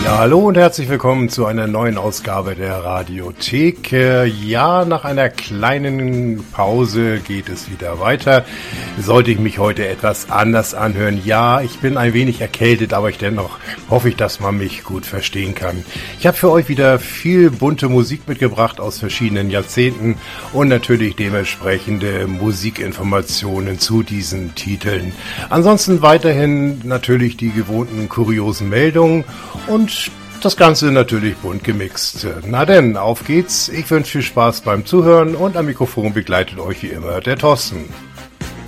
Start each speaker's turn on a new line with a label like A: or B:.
A: Ja, hallo und herzlich willkommen zu einer neuen Ausgabe der Radiothek. Ja, nach einer kleinen Pause geht es wieder weiter. Sollte ich mich heute etwas anders anhören? Ja, ich bin ein wenig erkältet, aber dennoch hoffe ich, dass man mich gut verstehen kann. Ich habe für euch wieder viel bunte Musik mitgebracht aus verschiedenen Jahrzehnten und natürlich dementsprechende Musikinformationen zu diesen Titeln. Ansonsten weiterhin natürlich die gewohnten kuriosen Meldungen und das Ganze natürlich bunt gemixt. Na denn, auf geht's. Ich wünsche viel Spaß beim Zuhören und am Mikrofon begleitet euch wie immer der Thorsten.